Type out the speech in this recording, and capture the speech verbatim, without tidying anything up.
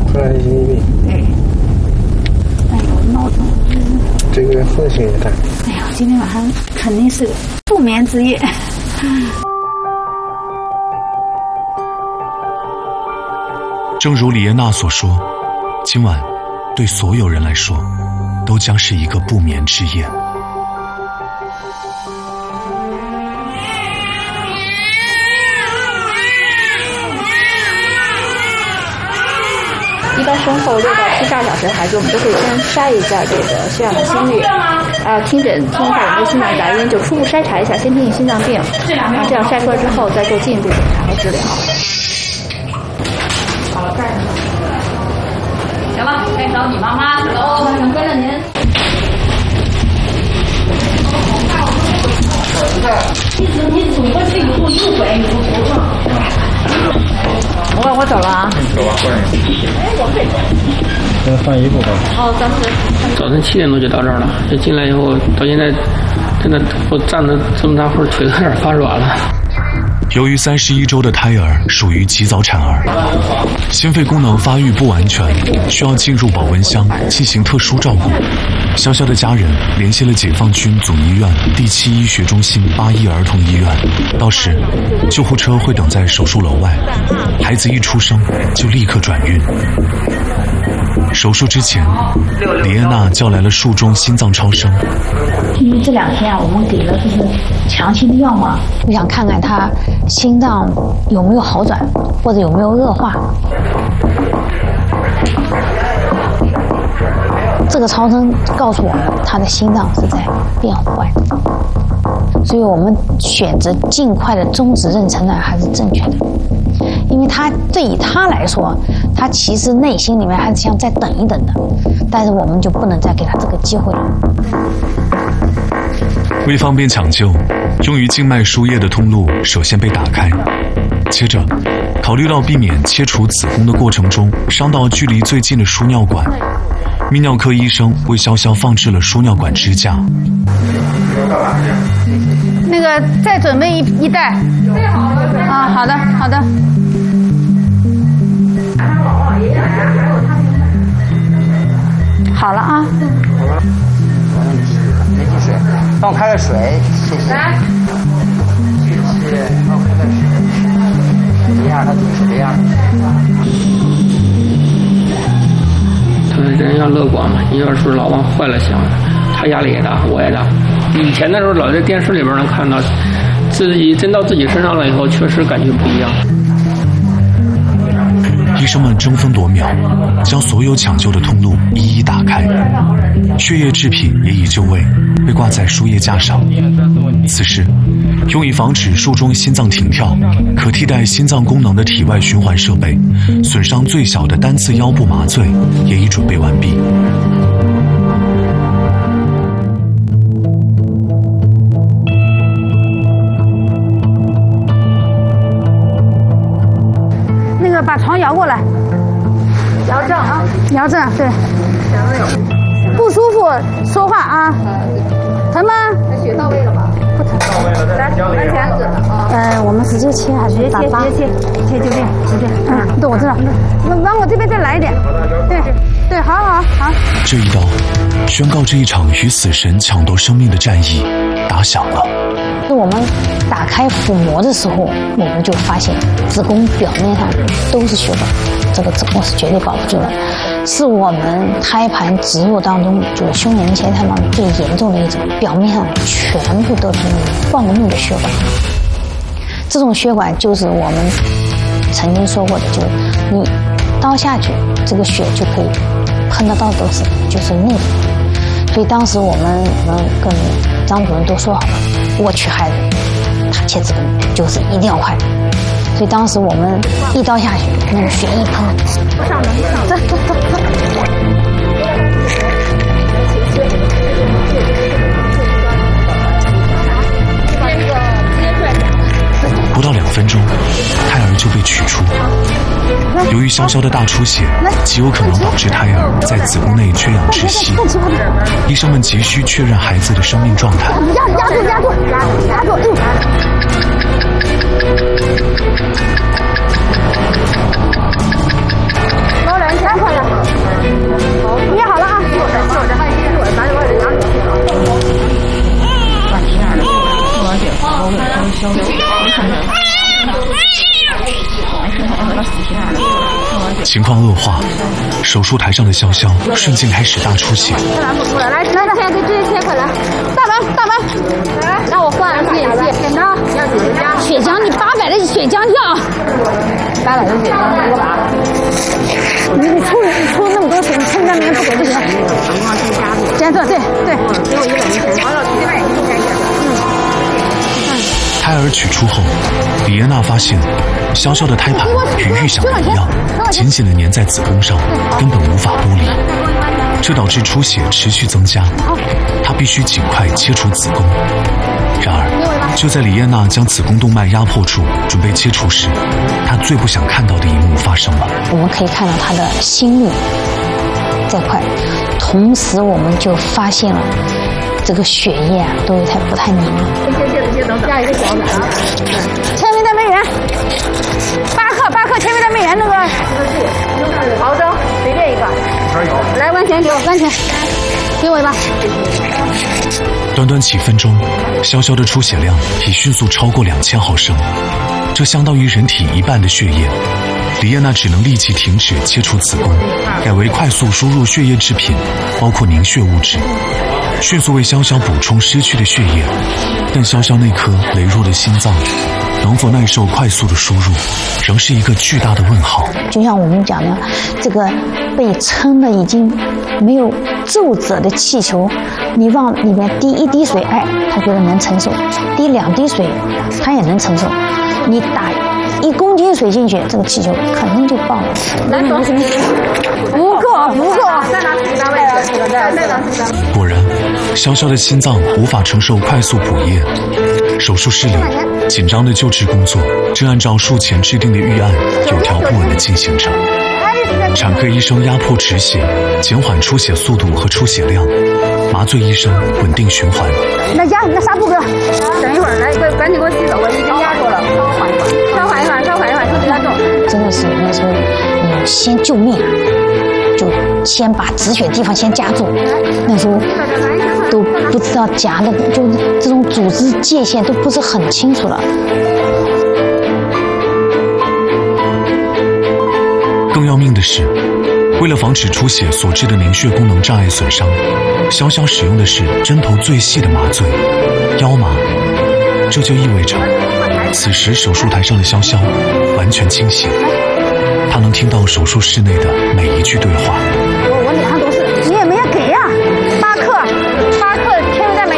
突然心病。 对。哎呦，闹钟。 这个风险也大。 哎呀，今天晚上肯定是不眠之夜。 正如李耶娜所说，今晚对所有人来说都将是一个不眠之夜。 一般生后六到七十二小时，孩子我们都会先筛一下这个血氧的心率，啊，听诊听一下有没有心脏杂音，就初步筛查一下，先听听心脏病，然后这样筛出来之后再做进一步检查和治疗。好了，盖上。行了，该找你妈妈去喽，马上跟着您。你你走过去以后右拐你就头上。我我走了啊。走吧，换人。哎，我们先换衣服吧。 哦，当时早晨七点多就到这儿了，这进来以后到现在，真的我站了这么大会儿，腿都有点发软了。 由于三十一周的胎儿属于极早产儿，心肺功能发育不完全，需要进入保温箱进行特殊照顾。潇潇的家人联系了解放军总医院第七医学中心八一儿童医院，到时救护车会等在手术楼外，孩子一出生就立刻转运。手术之前，李耶娜叫来了术中心脏超声。 因为这两天啊，我们给了就是强心的药嘛，我想看看他心脏有没有好转，或者有没有恶化。这个超声告诉我们，他的心脏是在变坏，所以我们选择尽快的终止妊娠呢，还是正确的。因为他对于他来说，他其实内心里面还是想再等一等的，但是我们就不能再给他这个机会了。 为方便抢救，用于静脉输液的通路首先被打开，接着考虑到避免切除子宫的过程中伤到距离最近的输尿管，泌尿科医生为潇潇放置了输尿管支架。 那个再准备一一袋。啊，好的好的。好了啊。 好了。没进水，帮我开个水，谢谢。谢谢，帮我开个水。这样，他怎么是这样？ 他人要乐观嘛，你要是老往坏了想，他压力也大，我也大。以前的时候老在电视里边能看到，自己真到自己身上了以后，确实感觉不一样。 医生们争分夺秒，将所有抢救的通路一一打开，血液制品也已就位，被挂在输液架上。此时，用以防止术中心脏停跳、可替代心脏功能的体外循环设备，损伤最小的单次腰部麻醉也已准备完毕。 把床摇过来，摇正啊，摇正，对。不舒服，说话啊。疼吗？血到位了吧？不疼。到位了，来，安全子啊。呃，我们直接切还是直接切？直接切，切就这样，直接。嗯，对，我知道。往往我这边再来一点。对，对，好好好。 这一刀，宣告这一场与死神抢夺生命的战役打响了。 我们打开腹膜的时候，我们就发现子宫表面上都是血管，这个子宫是绝对保不住的，是我们胎盘植入当中就是胸前切胎盲最严重的一种，表面上全部都是暴怒的血管。这种血管就是我们曾经说过的，就是你刀下去，这个血就可以喷的到处都是，就是内服。所以当时我们我们跟张主任都说好了，我取孩子，他切子宫就是一定要快。所以当时我们一刀下去，那个血一喷，不上门，不上门，走走走走。 不到两分钟，胎儿就被取出。由于潇潇的大出血，极有可能导致胎儿在子宫内缺氧窒息。医生们急需确认孩子的生命状态。 压压住，压住，压住，压住！哎呦！老人，赶快！ 情况恶化，手术台上的潇潇瞬间开始大出血。 来来来，先给这些快来，大板大板，来，让我换了眼镜，剪刀，要血浆，血浆，你八百的血浆要，八百的血浆，这个吧。你你出你出那么多钱，你趁着棉不给就行。这样做，对对，给我一百一十，好了，一百一十块钱。 胎儿取出后，李艳娜发现潇潇的胎盘与预想的一样，紧紧地粘在子宫上，根本无法剥离，这导致出血持续增加。她必须尽快切除子宫。然而，就在李艳娜将子宫动脉压迫住，准备切除时，她最不想看到的一幕发生了。 我们可以看到她的心率在快，同时我们就发现了这个血液啊都有太不太凝了。加一个小的啊，千维的美元，八克八克千维的美元那个毫升，随便一个。来万钱给我，万钱，给我一把。 短短几分钟，潇潇的出血量已迅速超过两千毫升，这相当于人体一半的血液。李艳娜只能立即停止切除子宫，改为快速输入血液制品，包括凝血物质，迅速为潇潇补充失去的血液。但潇潇那颗羸弱的心脏能否耐受快速的输入，仍是一个巨大的问号。 就像我们讲的，这个被撑的已经没有皱褶的气球，你往里面滴一滴水，哎，他觉得能承受；滴两滴水，他也能承受。你打一公斤水进去，这个气球可能就爆了。来，走，不够，不够，再拿十单位的，再再拿十单。 果然，潇潇的心脏无法承受快速补液。手术室里，紧张的救治工作正按照术前制定的预案，有条不紊地进行着。产科医生压迫止血，减缓出血速度和出血量；麻醉医生稳定循环。 那压那纱布给我，等一会儿来，赶赶紧给我洗手，我已经压住了，稍缓一缓，稍缓一缓，稍缓一缓，稍压住。 真的是那时候，你先救命啊，就先把止血地方先夹住。那时候都不知道夹的，就这种组织界限都不是很清楚了。 更要命的是，为了防止出血所致的凝血功能障碍损伤，潇潇使用的是针头最细的麻醉——腰麻。这就意味着，此时手术台上的潇潇完全清醒，他能听到手术室内的每一句对话。 我我脸上都